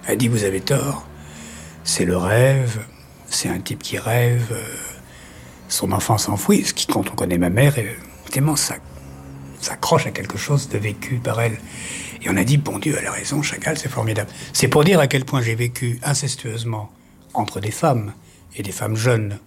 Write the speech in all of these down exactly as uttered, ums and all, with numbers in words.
Elle dit, vous avez tort, c'est le rêve, c'est un type qui rêve, euh, son enfant s'enfouit, ce qui, quand on connaît ma mère, euh, tellement ça s'accroche à quelque chose de vécu par elle. Et on a dit, bon Dieu, elle a raison, Chagall, c'est formidable. C'est pour dire à quel point j'ai vécu incestueusement entre des femmes, et des femmes jeunes,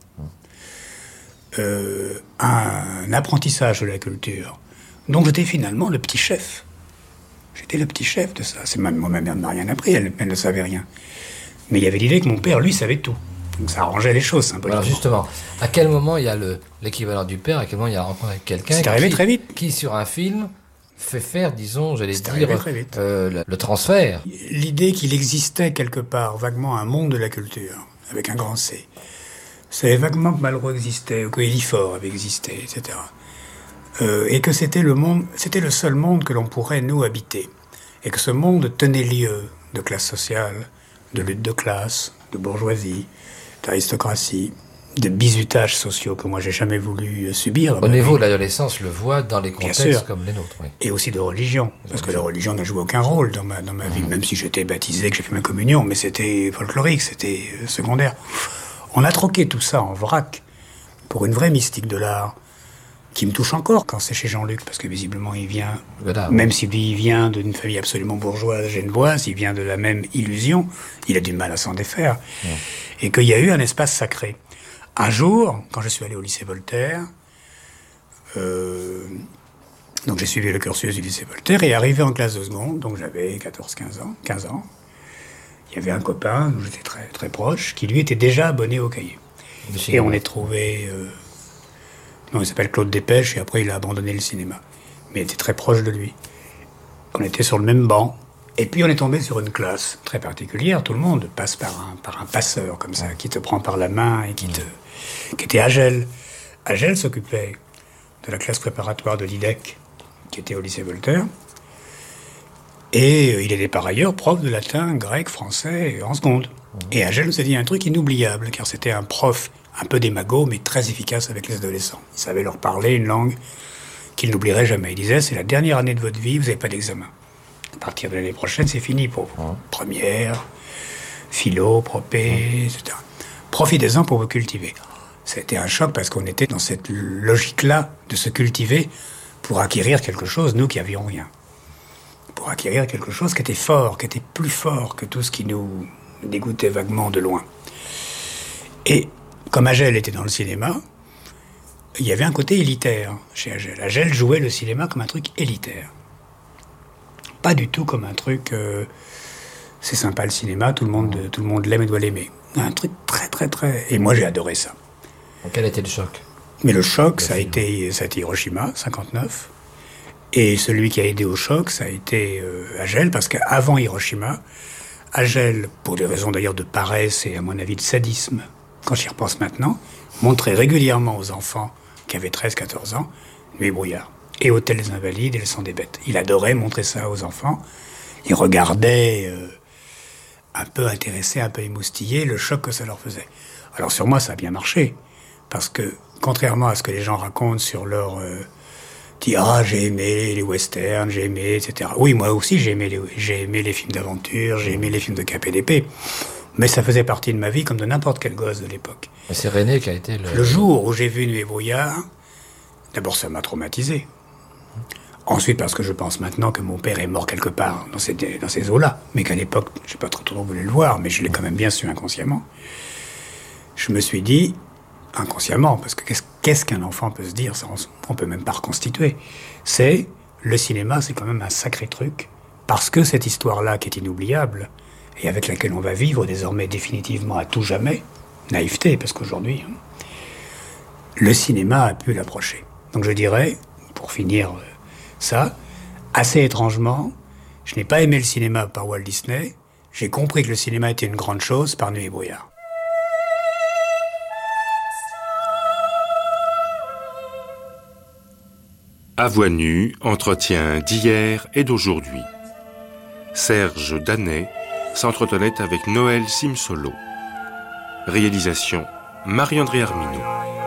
euh, un apprentissage de la culture. Donc j'étais finalement le petit chef. J'étais le petit chef de ça. C'est ma, moi, ma mère ne m'a rien appris, elle, elle ne savait rien. Mais il y avait l'idée que mon père, lui, savait tout. Donc ça arrangeait les choses symboliquement. Alors justement, à quel moment il y a le, l'équivalent du père, à quel moment il y a rencontré quelqu'un C'est arrivé qui, très vite. qui, sur un film, fait faire, disons, j'allais C'est dire, très vite. Euh, le, le transfert. L'idée qu'il existait quelque part, vaguement, un monde de la culture, avec un grand C. C'est vaguement que Malraux existait, ou que Élifort avait existé, et cetera. Euh, et que c'était le monde, c'était le seul monde que l'on pourrait, nous, habiter. Et que ce monde tenait lieu de classe sociale, de lutte de classe, de bourgeoisie, d'aristocratie, de bizutages sociaux que moi j'ai jamais voulu subir. Au niveau de l'adolescence, le voit dans les contextes comme les nôtres. Oui. Et aussi de religion, parce que la religion n'a joué aucun rôle dans ma, dans ma vie, mmh. même si j'étais baptisé, que j'ai fait ma communion, mais c'était folklorique, c'était secondaire. On a troqué tout ça en vrac pour une vraie mystique de l'art, qui me touche encore quand c'est chez Jean-Luc, parce que visiblement il vient, voilà, même oui. s'il il vient d'une famille absolument bourgeoise, genevoise, il vient de la même illusion, il a du mal à s'en défaire, ouais. et qu'il y a eu un espace sacré. Un jour, quand je suis allé au lycée Voltaire, euh, donc j'ai suivi le cursus du lycée Voltaire, et arrivé en classe de seconde, donc j'avais quatorze quinze ans, quinze ans, il y avait un copain, dont j'étais très, très proche, qui lui était déjà abonné au Cahier. Et on est trouvé... Euh, Non, il s'appelle Claude Despêches, et après il a abandonné le cinéma. Mais il était très proche de lui. On était sur le même banc, et puis on est tombé sur une classe très particulière. Tout le monde passe par un, par un passeur, comme ça, qui te prend par la main, et qui te... qui était Agel. Agel s'occupait de la classe préparatoire de l'I D E C, qui était au lycée Voltaire. Et il était par ailleurs prof de latin, grec, français, en seconde. Et Agel nous a dit un truc inoubliable, car c'était un prof un peu démago, mais très efficace avec les adolescents. Il savait leur parler une langue qu'il n'oublierait jamais. Il disait, c'est la dernière année de votre vie, vous n'avez pas d'examen. À partir de l'année prochaine, c'est fini pour vous. Mmh. Première, philo, propé, mmh. et cetera. Profitez-en pour vous cultiver. C'était un choc parce qu'on était dans cette logique-là de se cultiver pour acquérir quelque chose, nous qui avions rien. Pour acquérir quelque chose qui était fort, qui était plus fort que tout ce qui nous dégoûtait vaguement de loin. Et comme Agel était dans le cinéma, il y avait un côté élitaire chez Agel. Agel jouait le cinéma comme un truc élitaire. Pas du tout comme un truc... Euh, c'est sympa le cinéma, tout le monde, tout le monde l'aime et doit l'aimer. Un truc très, très, très... Et moi, j'ai adoré ça. Donc, quel était le choc ? Mais le choc, le ça, a été, ça a été Hiroshima, cinquante-neuf. Et celui qui a aidé au choc, ça a été euh, Agel, parce qu'avant Hiroshima, Agel, pour des raisons d'ailleurs de paresse et à mon avis de sadisme, quand j'y repense maintenant, montrait régulièrement aux enfants qui avaient treize quatorze ans, Nuit brouillard, et Hôtel des Invalides et Le sang des bêtes. Il adorait montrer ça aux enfants. Il regardait, euh, un peu intéressé, un peu émoustillé, le choc que ça leur faisait. Alors sur moi, ça a bien marché, parce que, contrairement à ce que les gens racontent sur leur... Euh, dit, ah, j'ai aimé les westerns, j'ai aimé, et cetera. Oui, moi aussi, j'ai aimé les, j'ai aimé les films d'aventure, j'ai aimé les films de K P D P. Mais ça faisait partie de ma vie comme de n'importe quel gosse de l'époque. Et c'est René qui a été le... Le jour où j'ai vu Nuit et brouillard, d'abord ça m'a traumatisé. Ensuite parce que je pense maintenant que mon père est mort quelque part dans ces, dans ces eaux-là. Mais qu'à l'époque, je n'ai pas trop, trop voulu le voir, mais je l'ai quand même bien su inconsciemment. Je me suis dit, inconsciemment, parce que qu'est-ce, qu'est-ce qu'un enfant peut se dire, ça, on ne peut même pas reconstituer. C'est, le cinéma, c'est quand même un sacré truc, parce que cette histoire-là, qui est inoubliable, et avec laquelle on va vivre désormais définitivement à tout jamais, naïveté, parce qu'aujourd'hui, hein, le cinéma a pu l'approcher. Donc je dirais, pour finir ça, assez étrangement, je n'ai pas aimé le cinéma par Walt Disney, j'ai compris que le cinéma était une grande chose par Nuit et brouillard. À voix nue, entretien d'hier et d'aujourd'hui. Serge Danet s'entretenait avec Noël Simsolo. Réalisation Marie-André Arminaud.